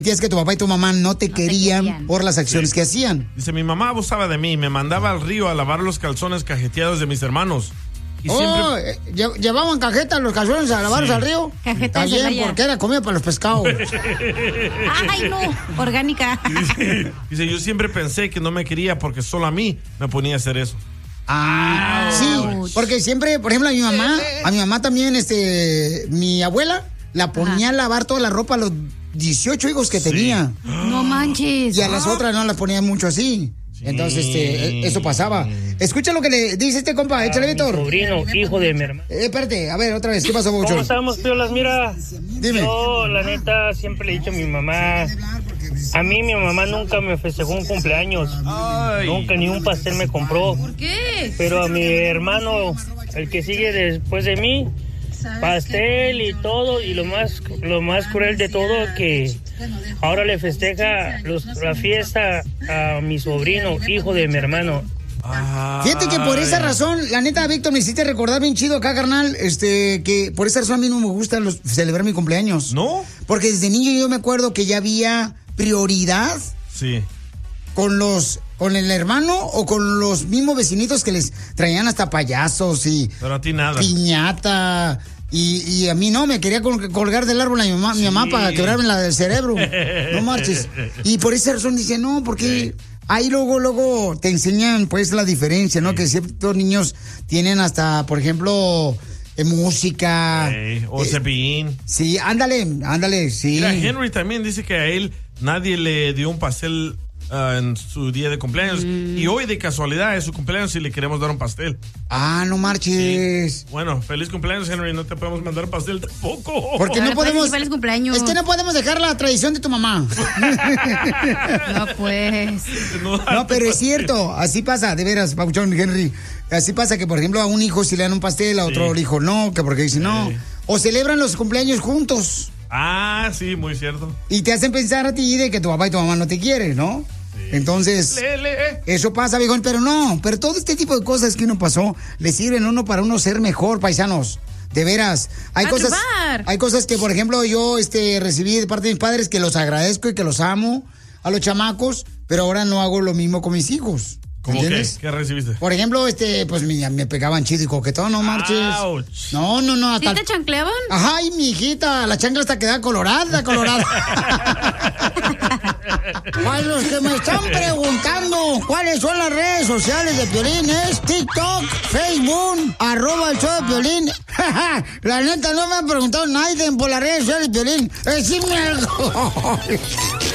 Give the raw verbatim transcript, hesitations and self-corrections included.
Es que tu papá y tu mamá no te, no querían, te querían por las acciones sí. que hacían. Dice, mi mamá abusaba de mí, me mandaba al río a lavar los calzones cajeteados de mis hermanos. Y oh, siempre... ¿llevaban cajetas los calzones a lavarlos sí. al río? Cajetas de bien, porque era comida para los pescados. Ay, no, orgánica. Dice, dice, yo siempre pensé que no me quería porque solo a mí me ponía a hacer eso. Ah, oh. sí, porque siempre, por ejemplo, a mi mamá, a mi mamá también, este, mi abuela la ponía Ajá. a lavar toda la ropa a los dieciocho hijos que sí. tenía. No manches. Y a las otras no las ponía mucho así. Sí. Entonces, este, eso pasaba. Escucha lo que le dice este compa, échale, Víctor. Mi sobrino, hijo de mi hermano. Eh, espérate, a ver, otra vez, ¿qué pasó, Bocho? ¿Cómo estamos, piolas? Mira, Dime. Yo, la neta, siempre le he dicho a mi mamá, a mí mi mamá nunca me festejó un cumpleaños. Ay. Nunca ni un pastel me compró. ¿Por qué? Pero a mi hermano, el que sigue después de mí, pastel y todo, y lo más lo más cruel de todo que ahora le festeja los, la fiesta a mi sobrino, hijo de mi hermano. Ay. Fíjate que por esa razón, la neta, Víctor, me hiciste recordar bien chido acá, carnal, este, que por esa razón a mí no me gusta los, celebrar mi cumpleaños. ¿No? Porque desde niño yo me acuerdo que ya había prioridad. Sí. Con los, con el hermano o con los mismos vecinitos que les traían hasta payasos y... Pero a ti nada. Piñata. Y, y a mí no, me quería col- colgar del árbol a mi mamá, sí. mi mamá para quebrarme la del cerebro. No marches. Y por esa razón dice, no, porque... Sí. Ahí luego, luego te enseñan pues la diferencia, ¿no? Sí. Que ciertos niños tienen hasta, por ejemplo, eh, música. Sí. O eh, cepillín. Sí, ándale, ándale, sí. Mira, Henry también dice que a él nadie le dio un pastel uh, en su día de cumpleaños. Mm. Y hoy de casualidad es su cumpleaños y le queremos dar un pastel. Ah, no marches. Sí. Bueno, feliz cumpleaños, Henry. No te podemos mandar pastel tampoco. Porque no podemos. Feliz cumpleaños. Es que no podemos dejar la tradición de tu mamá. No, pues. No, no, pero es cierto. Así pasa, de veras, Pauchón, Henry. Así pasa que, por ejemplo, a un hijo si le dan un pastel, a otro sí. hijo no, que porque dice sí. no. O celebran los cumpleaños juntos. Ah, sí, muy cierto. Y te hacen pensar a ti de que tu papá y tu mamá no te quieren, ¿no? Sí. Entonces, le, le. eso pasa, viejón, pero no, pero todo este tipo de cosas que uno pasó le sirven a uno para uno ser mejor, paisanos. De veras, hay a cosas, tribar. hay cosas que, por ejemplo, yo este, recibí de parte de mis padres que los agradezco y que los amo a los chamacos, pero ahora no hago lo mismo con mis hijos. ¿Cómo qué? ¿Qué recibiste? Por ejemplo, este, pues me, me pegaban chido y coquetón, no marches. Ouch. No, no, no. Hasta... ¿Sí te chancleaban? Ajá, y mi hijita, la chancla hasta queda colorada, colorada. Para los que me están preguntando cuáles son las redes sociales de Piolín, es TikTok, Facebook, arroba el show de Piolín. La neta, no me han preguntado nadie por las redes sociales de Piolín. Decime algo.